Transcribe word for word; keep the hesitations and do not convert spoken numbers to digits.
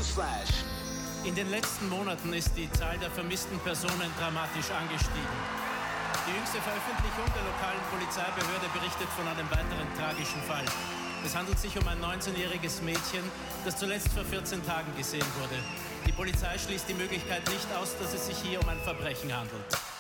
Newsflash. In den letzten Monaten ist die Zahl der vermissten Personen dramatisch angestiegen. Die jüngste Veröffentlichung der lokalen Polizeibehörde berichtet von einem weiteren tragischen Fall. Es handelt sich um ein neunzehnjähriges Mädchen, das zuletzt vor vierzehn Tagen gesehen wurde. Die Polizei schließt die Möglichkeit nicht aus, dass es sich hier um ein Verbrechen handelt.